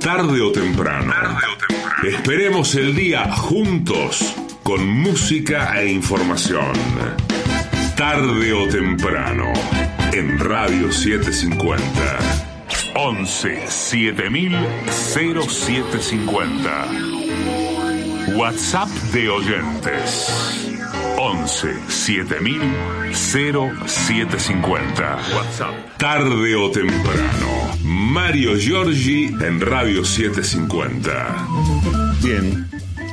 Tarde o temprano. Esperemos el día juntos con música e información. Tarde o temprano en Radio 750. 11 7000 0750. WhatsApp de oyentes 11 7000 0750. WhatsApp. Tarde o temprano. Mario Giorgi en Radio 750. Bien.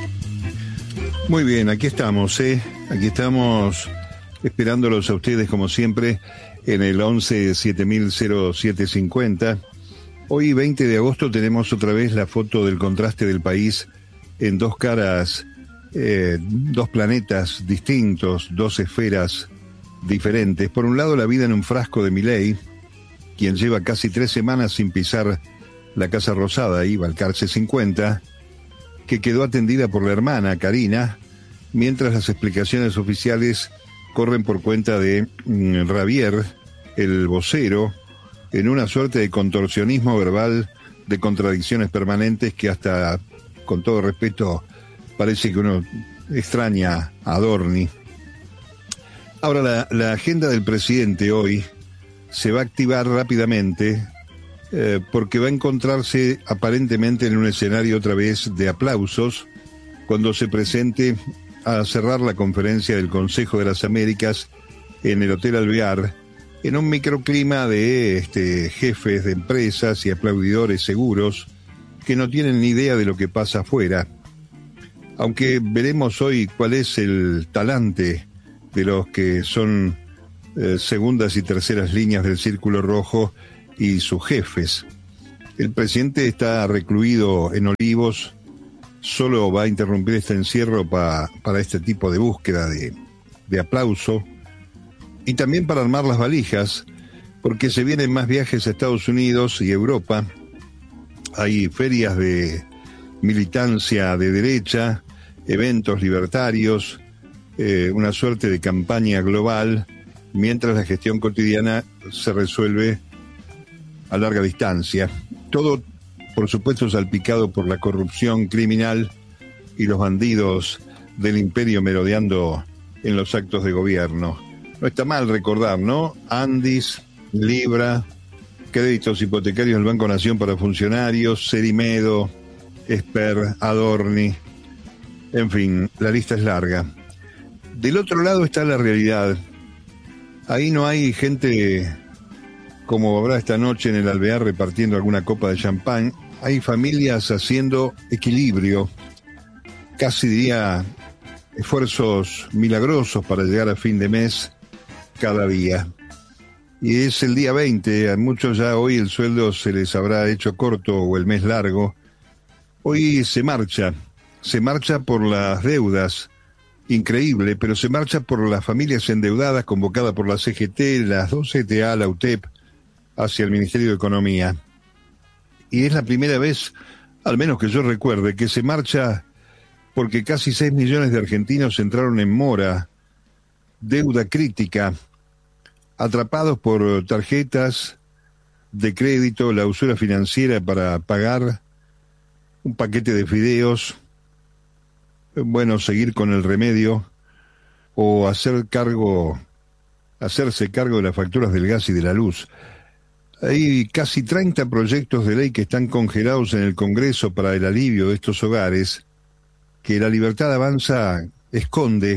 Muy bien, aquí estamos, Aquí estamos esperándolos a ustedes como siempre en el 11 7000 0750. Hoy 20 de agosto tenemos otra vez la foto del contraste del país en dos caras, dos planetas distintos, dos esferas diferentes. Por un lado, la vida en un frasco de Milei, quien lleva casi 3 semanas sin pisar la Casa Rosada, y Balcarce 50, que quedó atendida por la hermana, Karina, mientras las explicaciones oficiales corren por cuenta de Javier, el vocero, en una suerte de contorsionismo verbal de contradicciones permanentes que hasta, con todo respeto, parece que uno extraña a Adorni. Ahora, la agenda del presidente hoy se va a activar rápidamente porque va a encontrarse aparentemente en un escenario otra vez de aplausos cuando se presente a cerrar la conferencia del Consejo de las Américas en el Hotel Alvear, en un microclima de jefes de empresas y aplaudidores seguros que no tienen ni idea de lo que pasa afuera. Aunque veremos hoy cuál es el talante de los que son segundas y terceras líneas del Círculo Rojo y sus jefes. El presidente está recluido en Olivos, solo va a interrumpir este encierro para este tipo de búsqueda de aplauso y también para armar las valijas, porque se vienen más viajes a Estados Unidos y Europa. Hay ferias de militancia de derecha, eventos libertarios, una suerte de campaña global, mientras la gestión cotidiana se resuelve a larga distancia. Todo, por supuesto, salpicado por la corrupción criminal y los bandidos del imperio merodeando en los actos de gobierno. No está mal recordar, ¿no? Andis, Libra, créditos hipotecarios del Banco Nación para funcionarios, Serimedo, Esper, Adorni, en fin, la lista es larga. Del otro lado está la realidad. Ahí no hay gente como habrá esta noche en el Alvear repartiendo alguna copa de champán. Hay familias haciendo equilibrio, casi diría esfuerzos milagrosos para llegar a fin de mes cada día. Y es el día 20, a muchos ya hoy el sueldo se les habrá hecho corto o el mes largo. Hoy se marcha por las deudas, increíble, pero se marcha por las familias endeudadas convocada por la CGT, las 2 CTA, la UTEP, hacia el Ministerio de Economía. Y es la primera vez, al menos que yo recuerde, que se marcha porque casi 6 millones de argentinos entraron en mora, deuda crítica, atrapados por tarjetas de crédito, la usura financiera para pagar un paquete de fideos, bueno, seguir con el remedio o hacerse cargo de las facturas del gas y de la luz. Hay casi 30 proyectos de ley que están congelados en el Congreso para el alivio de estos hogares, que La Libertad Avanza esconde.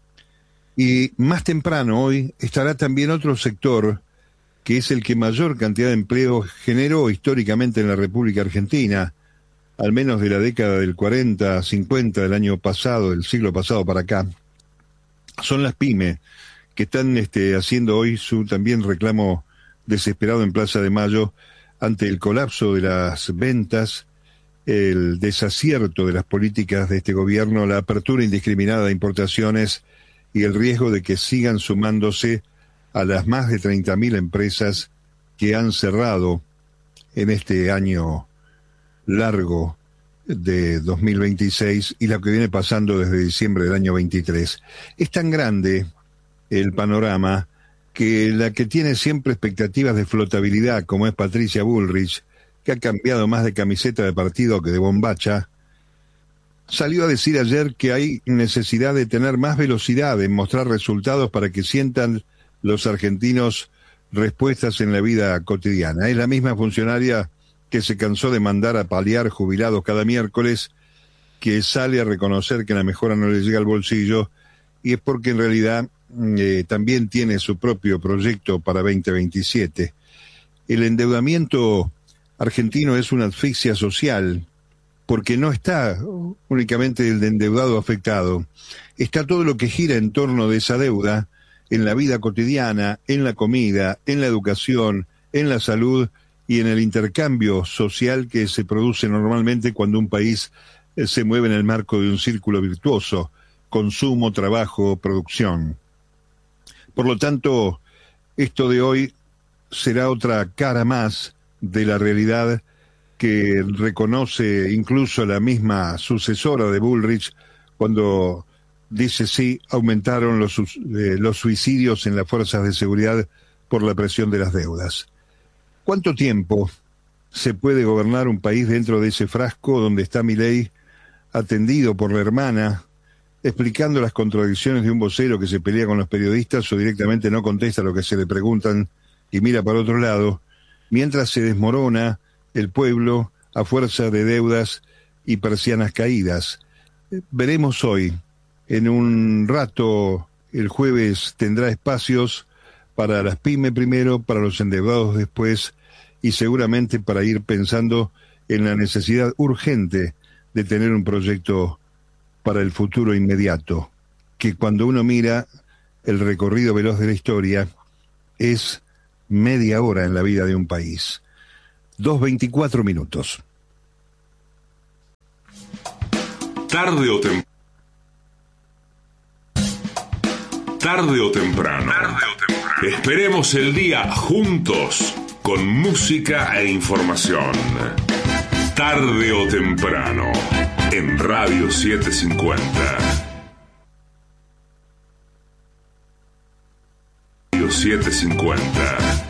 Y más temprano hoy estará también otro sector que es el que mayor cantidad de empleo generó históricamente en la República Argentina, al menos de la década del 40, 50 del año pasado, del siglo pasado para acá. Son las pymes que están haciendo hoy su también reclamo desesperado en Plaza de Mayo ante el colapso de las ventas, el desacierto de las políticas de este gobierno, la apertura indiscriminada de importaciones y el riesgo de que sigan sumándose a las más de 30.000 empresas que han cerrado en este año largo de 2026 y lo que viene pasando desde diciembre del año 23. Es tan grande el panorama que la que tiene siempre expectativas de flotabilidad, como es Patricia Bullrich, que ha cambiado más de camiseta de partido que de bombacha, salió a decir ayer que hay necesidad de tener más velocidad en mostrar resultados para que sientan los argentinos respuestas en la vida cotidiana. Es la misma funcionaria que se cansó de mandar a paliar jubilados cada miércoles, que sale a reconocer que la mejora no le llega al bolsillo, y es porque en realidad también tiene su propio proyecto para 2027. El endeudamiento argentino es una asfixia social, porque no está únicamente el endeudado afectado, está todo lo que gira en torno de esa deuda, en la vida cotidiana, en la comida, en la educación, en la salud y en el intercambio social que se produce normalmente cuando un país se mueve en el marco de un círculo virtuoso: consumo, trabajo, producción. Por lo tanto, esto de hoy será otra cara más de la realidad que reconoce incluso la misma sucesora de Bullrich cuando dice sí, aumentaron los suicidios en las fuerzas de seguridad por la presión de las deudas. ¿Cuánto tiempo se puede gobernar un país dentro de ese frasco donde está Milei, atendido por la hermana, explicando las contradicciones de un vocero que se pelea con los periodistas o directamente no contesta lo que se le preguntan y mira para otro lado, mientras se desmorona el pueblo a fuerza de deudas y persianas caídas? Veremos hoy. En un rato, el jueves, tendrá espacios para las pymes primero, para los endeudados después, y seguramente para ir pensando en la necesidad urgente de tener un proyecto para el futuro inmediato, que cuando uno mira el recorrido veloz de la historia, es media hora en la vida de un país. 2:24 minutos. Tarde o temprano. Esperemos el día juntos, con música e información. Tarde o temprano, en Radio 750. Radio 750.